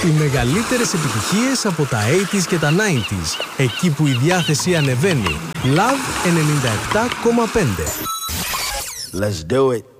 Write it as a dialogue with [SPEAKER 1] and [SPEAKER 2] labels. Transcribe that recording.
[SPEAKER 1] Οι μεγαλύτερες επιτυχίες από τα 80s και τα 90s. Εκεί που η διάθεση ανεβαίνει. Love 97,5.
[SPEAKER 2] Let's do it.